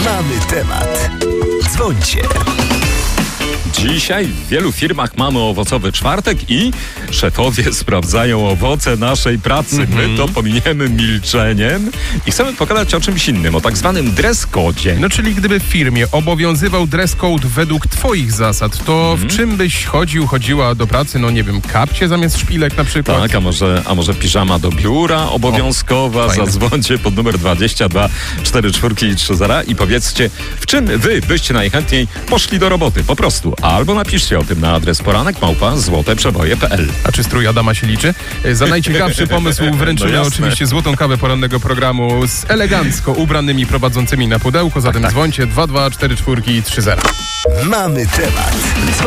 Mamy temat. Dzwońcie. Dzisiaj w wielu firmach mamy owocowy czwartek i szefowie sprawdzają owoce naszej pracy. My to pominiemy milczeniem i chcemy pogadać o czymś innym, o tak zwanym dress codzie. No czyli gdyby w firmie obowiązywał dress code według twoich zasad, to w czym byś chodziła do pracy? No nie wiem, kapcie zamiast szpilek na przykład? Tak, a może piżama do biura obowiązkowa? Zadzwońcie pod numer 22 44 30 i powiedzcie, w czym wy byście najchętniej poszli do roboty, po prostu. Albo napiszcie o tym na adres poranek@złoteprzeboje.pl. A czy strój Adama się liczy? Za najciekawszy pomysł wręczymy oczywiście złotą kawę porannego programu z elegancko ubranymi prowadzącymi na pudełko. Zatem dzwońcie 22 44 30. Mamy temat.